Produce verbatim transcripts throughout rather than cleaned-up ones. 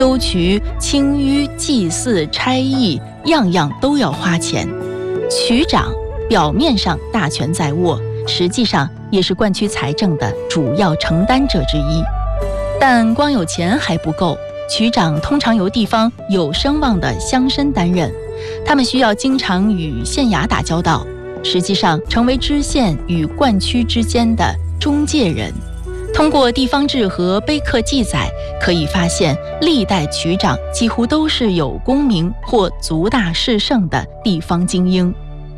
沟渠、清淤、祭祀、差役，样样都要花钱。渠长表面上大权在握，实际上也是灌区财政的主要承担者之一。但光有钱还不够，渠长通常由地方有声望的乡绅担任，他们需要经常与县衙打交道，实际上成为知县与灌区之间的中介人。通过地方志和碑刻记载，可以发现历代渠长几乎都是有功名或族大势盛的地方精英。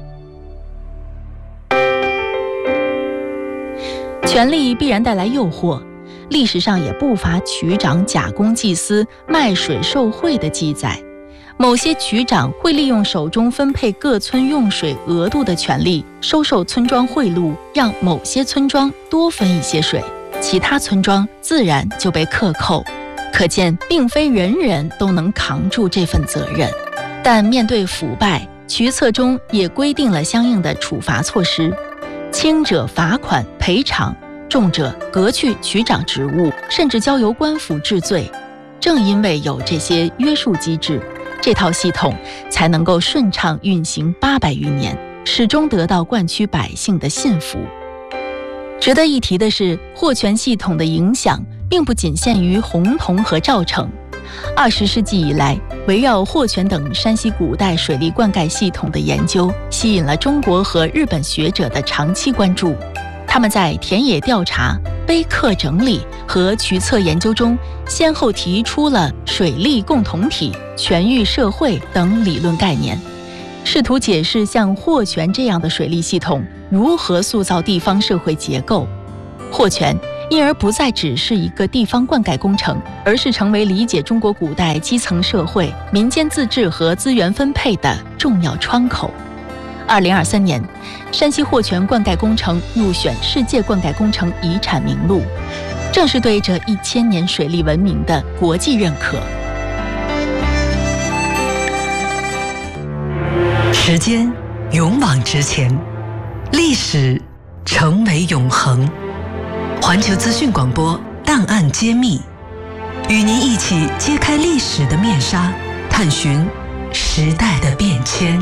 权力必然带来诱惑，历史上也不乏渠长假公济私、卖水受贿的记载。某些渠长会利用手中分配各村用水额度的权利，收受村庄贿赂，让某些村庄多分一些水，其他村庄自然就被克扣。可见并非人人都能扛住这份责任。但面对腐败，渠册中也规定了相应的处罚措施，轻者罚款赔偿，重者革去渠长职务，甚至交由官府治罪。正因为有这些约束机制，这套系统才能够顺畅运行八百余年，始终得到灌区百姓的信服。值得一提的是，货权系统的影响并不仅限于洪洞和赵城。二十世纪以来，围绕货权等山西古代水利灌溉系统的研究，吸引了中国和日本学者的长期关注。他们在田野调查、碑刻整理和渠册研究中，先后提出了水利共同体、全域社会等理论概念，试图解释像货权这样的水利系统如何塑造地方社会结构。货权因而不再只是一个地方灌溉工程，而是成为理解中国古代基层社会、民间自治和资源分配的重要窗口。二零二三年，山西货权灌溉工程入选世界灌溉工程遗产名录，正是对这一千年水利文明的国际认可。 时间勇往直前，历史成为永恒。环球资讯广播档案揭秘，与您一起揭开历史的面纱，探寻时代的变迁。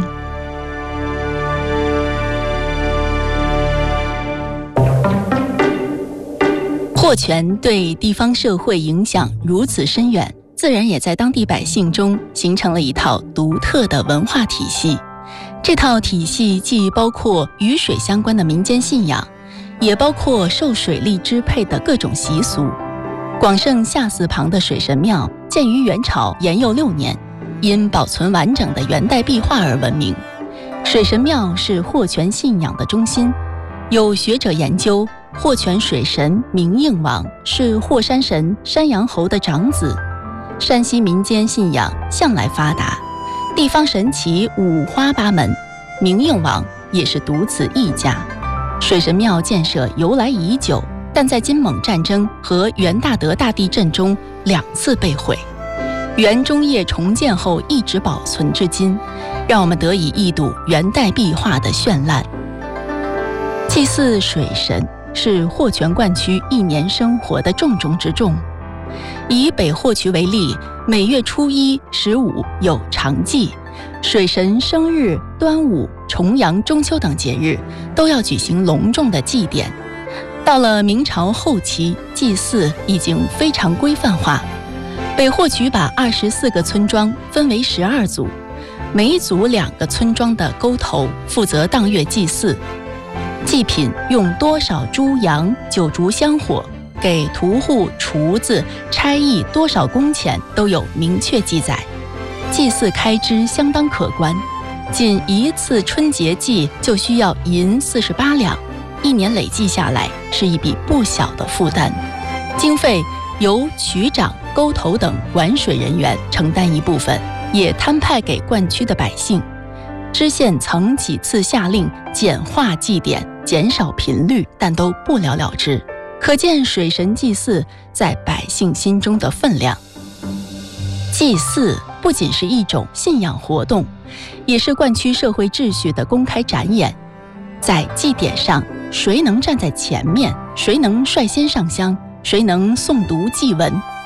货权对地方社会影响如此深远，自然也在当地百姓中形成了一套独特的文化体系。这套体系既包括与水相关的民间信仰，也包括受水利支配的各种习俗。广胜下寺旁的水神庙建于元朝延佑六年，因保存完整的元代壁画而闻名。水神庙是货权信仰的中心，有学者研究，货权水神明应王是霍山神山阳侯的长子。山西民间信仰向来发达，地方神奇五花八门，明应王也是独此一家。水神庙建设由来已久，但在金蒙战争和元大德大地震中两次被毁。元中叶重建后一直保存至今，让我们得以一睹元代壁画的绚烂。祭祀水神是货权灌区一年生活的重中之重。以北货渠为例，每月初一、十五有长祭，水神生日、端午、重阳、中秋等节日都要举行隆重的祭典。到了明朝后期，祭祀已经非常规范化。北货渠把二十四个村庄分为十二组，每一组两个村庄的沟头负责当月祭祀。祭品用多少猪羊酒烛香火，给屠户、厨子、差役多少工钱都有明确记载。祭祀开支相当可观，仅一次春节祭就需要银四十八两，一年累计下来是一笔不小的负担。经费由渠长、沟头等管水人员承担一部分，也摊派给灌区的百姓。知县曾几次下令简化祭典，减少频率，但都不了了之，可见水神祭祀在百姓心中的分量。祭祀不仅是一种信仰活动，也是灌区社会秩序的公开展演。在祭典上，谁能站在前面，谁能率先上香，谁能诵读祭文，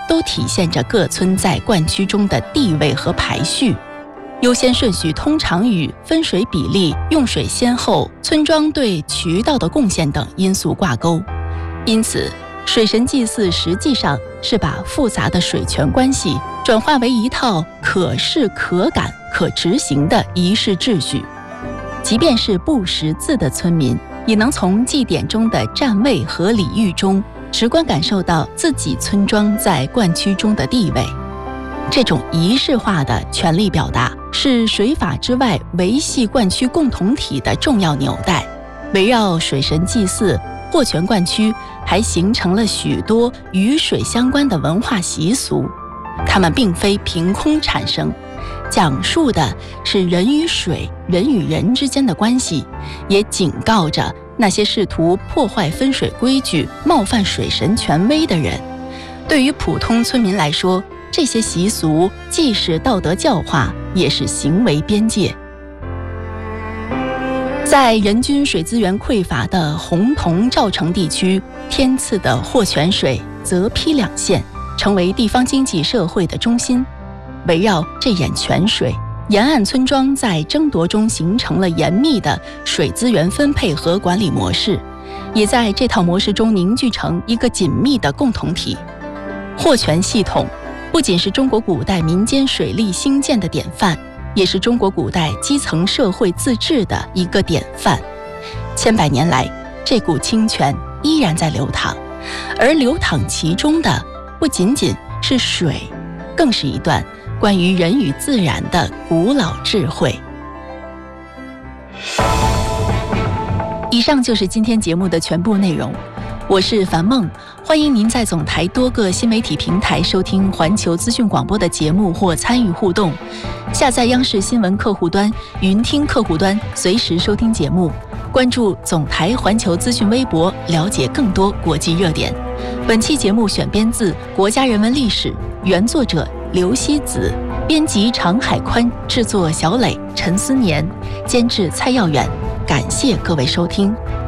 都体现着各村在灌区中的地位和排序。优先顺序通常与分水比例、用水先后、村庄对渠道的贡献等因素挂钩。因此，水神祭祀实际上是把复杂的水权关系转化为一套可视、可感、可执行的仪式秩序。即便是不识字的村民，也能从祭典中的站位和礼遇中，直观感受到自己村庄在灌区中的地位。这种仪式化的权力表达，是水法之外维系灌区共同体的重要纽带。围绕水神祭祀，霍泉灌区还形成了许多与水相关的文化习俗，它们并非凭空产生，讲述的是人与水、人与人之间的关系，也警告着那些试图破坏分水规矩、冒犯水神权威的人。对于普通村民来说，这些习俗既是道德教化，也是行为边界。在人均水资源匮乏的洪洞赵城地区，天赐的霍泉水泽披两县，成为地方经济社会的中心。围绕这眼泉水，沿岸村庄在争夺中形成了严密的水资源分配和管理模式，也在这套模式中凝聚成一个紧密的共同体。霍泉系统不仅是中国古代民间水利兴建的典范，也是中国古代基层社会自治的一个典范。千百年来，这股清泉依然在流淌，而流淌其中的不仅仅是水，更是一段关于人与自然的古老智慧。以上就是今天节目的全部内容，我是樊梦，欢迎您在总台多个新媒体平台收听环球资讯广播的节目或参与互动。下载央视新闻客户端、云听客户端，随时收听节目。关注总台环球资讯微博，了解更多国际热点。本期节目选编自《国家人文历史》，原作者刘希子，编辑常海宽，制作小磊、陈思年，监制蔡耀远。感谢各位收听。